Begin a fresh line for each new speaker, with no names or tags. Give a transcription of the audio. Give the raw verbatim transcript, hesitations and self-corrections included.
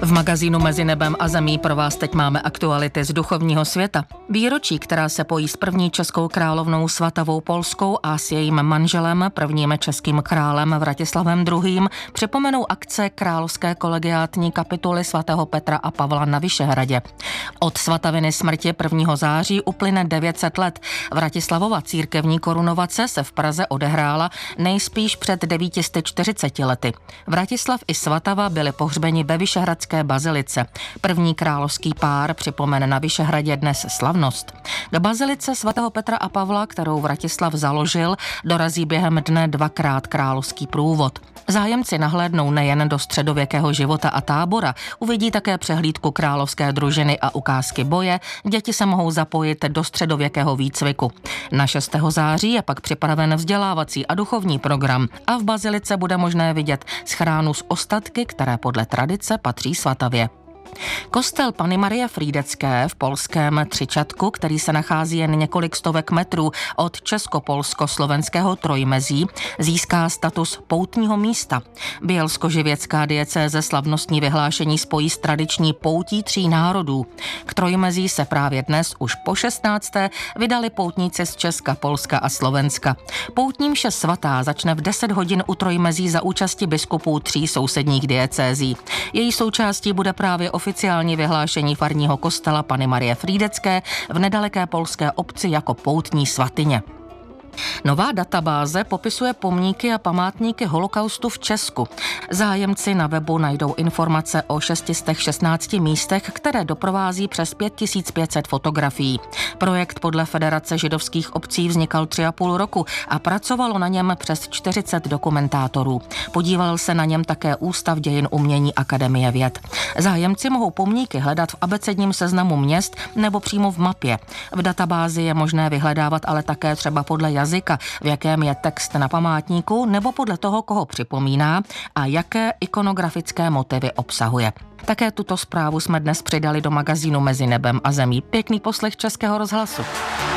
V magazínu Mezi nebem a zemí pro vás teď máme aktuality z duchovního světa. Výročí, která se pojí s první českou královnou Svatavou Polskou a s jejím manželem, prvním českým králem Vratislavem druhým., připomenou akce Královské kolegiátní kapituly svatého Petra a Pavla na Vyšehradě. Od Svataviny smrti prvního září uplyne devět set let. Vratislavova církevní korunovace se v Praze odehrála nejspíš před devět set čtyřiceti lety. Vratislav i Svatava byli pohřbeni ve Vyšehradské bazilice. První královský pár připomene na Vyšehradě dnes slavnost. K bazilice svatého Petra a Pavla, kterou Vratislav založil, dorazí během dne dvakrát královský průvod. Zájemci nahlédnou nejen do středověkého života a tábora, uvidí také přehlídku královské družiny a ukázky boje, děti se mohou zapojit do středověkého výcviku. Na šestého září je pak připraven vzdělávací a duchovní program a v bazilice bude možné vidět schránu s ostatky, které podle tradice patří Svatavě. Kostel Panny Marie Frýdecké v polském Třičatku, který se nachází jen několik stovek metrů od česko-polsko-slovenského trojmezí, získá status poutního místa. Bielsko-živěcká diecéze slavnostní vyhlášení spojí s tradiční poutí tří národů. K trojmezí se právě dnes už po šestnácté vydali poutníci z Česka, Polska a Slovenska. Poutní mše svatá začne v deset hodin u trojmezí za účasti biskupů tří sousedních diecézí. Její součástí bude právě oficiální vyhlášení farního kostela Panny Marie Frýdecké v nedaleké polské obci jako poutní svatyně. Nová databáze popisuje pomníky a památníky holokaustu v Česku. Zájemci na webu najdou informace o šest set šestnácti místech, které doprovází přes pět tisíc pět set fotografií. Projekt podle Federace židovských obcí vznikal tři a půl roku a pracovalo na něm přes čtyřicet dokumentátorů. Podíval se na něm také Ústav dějin umění Akademie věd. Zájemci mohou pomníky hledat v abecedním seznamu měst nebo přímo v mapě. V databázi je možné vyhledávat ale také třeba podle jazyka, v jakém je text na památníku, nebo podle toho, koho připomíná a jaké ikonografické motivy obsahuje. Také tuto zprávu jsme dnes přidali do magazínu Mezi nebem a zemí. Pěkný poslech Českého rozhlasu.